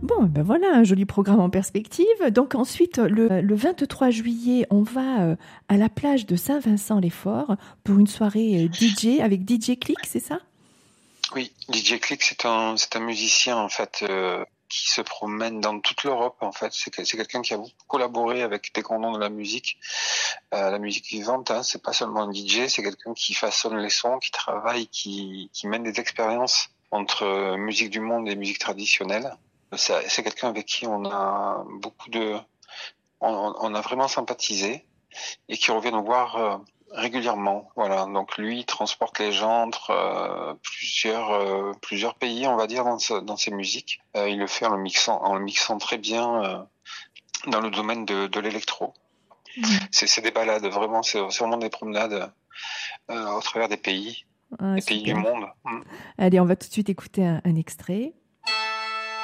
Bon, ben voilà, un joli programme en perspective. Donc ensuite, le 23 juillet, on va à la plage de Saint-Vincent-les-Forts pour une soirée DJ avec DJ Click, c'est ça? Oui, DJ Click, c'est un musicien en fait qui se promène dans toute l'Europe. En fait, c'est quelqu'un qui a beaucoup collaboré avec des grands noms de la musique vivante. Hein. C'est pas seulement un DJ, c'est quelqu'un qui façonne les sons, qui travaille, qui mène des expériences entre musique du monde et musique traditionnelle. C'est quelqu'un avec qui on a on a vraiment sympathisé et qui revient nous voir régulièrement. Voilà. Donc lui il transporte les gens entre plusieurs pays, on va dire, dans ses musiques. Il le fait en le mixant très bien dans le domaine de l'électro. C'est des balades, vraiment, c'est vraiment des promenades au travers des pays, Ah, des pays du super. monde. Allez, on va tout de suite écouter un extrait.